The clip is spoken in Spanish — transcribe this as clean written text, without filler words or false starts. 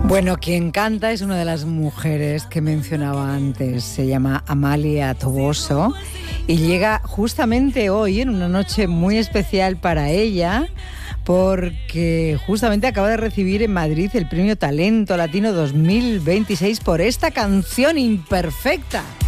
Bueno, quien canta es una de las mujeres que mencionaba antes, se llama Amalia Toboso y llega justamente hoy en una noche muy especial para ella porque justamente acaba de recibir en Madrid el Premio Talento Latino 2026 por esta canción Imperfecta.